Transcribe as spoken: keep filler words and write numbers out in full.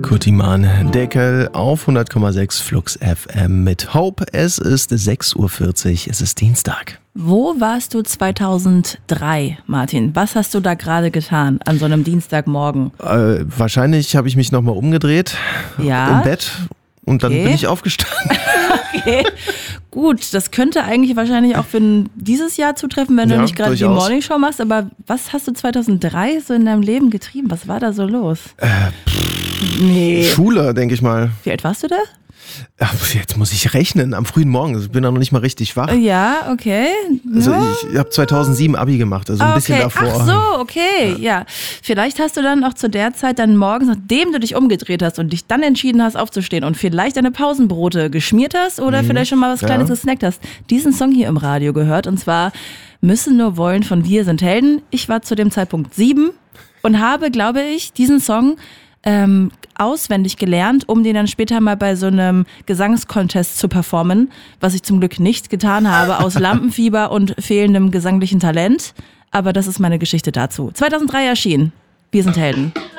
Kutiman Deckel auf hundert Komma sechs Flux F M mit Hope. Es ist sechs Uhr vierzig, es ist Dienstag. Wo warst du zweitausenddrei, Martin? Was hast du da gerade getan an so einem Dienstagmorgen? Äh, wahrscheinlich habe ich mich nochmal umgedreht Ja? im Bett und dann Okay. bin ich aufgestanden. Okay, gut, das könnte eigentlich wahrscheinlich auch für dieses Jahr zutreffen, wenn du Ja, nicht gerade die durchaus. Morningshow machst. Aber was hast du zweitausenddrei so in deinem Leben getrieben? Was war da so los? Äh, nee. Schule, denke ich mal. Wie alt warst du da? Ach, jetzt muss ich rechnen, am frühen Morgen. Ich bin da noch nicht mal richtig wach. Ja, okay. Also Ja. ich habe zweitausendsieben Abi gemacht, also ein Okay, bisschen davor. ach so, okay, ja. Vielleicht hast du dann auch zu der Zeit dann morgens, nachdem du dich umgedreht hast und dich dann entschieden hast aufzustehen und vielleicht deine Pausenbrote geschmiert hast oder vielleicht schon mal was ja. Kleines gesnackt hast, diesen Song hier im Radio gehört und zwar Müssen nur wollen von Wir sind Helden. Ich war zu dem Zeitpunkt sieben und habe, glaube ich, diesen Song ähm, auswendig gelernt, um den dann später mal bei so einem Gesangscontest zu performen, was ich zum Glück nicht getan habe, aus Lampenfieber und fehlendem gesanglichen Talent. Aber das ist meine Geschichte dazu. zweitausenddrei erschienen. Wir sind Helden.